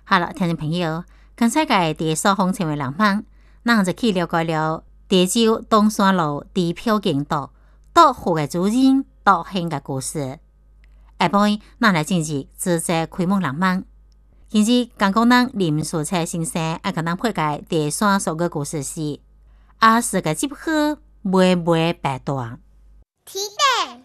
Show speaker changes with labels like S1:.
S1: 好了，听众朋友，刚才个第扫风成为人梦，咱就去了解了潮州东山路地票经道到户的主人到兴的故事。下晡咱来进入职责开幕人梦。今日刚讲人林素彩先生爱甲咱配个第三首个故事是阿四个集合买白缎。
S2: 提灯。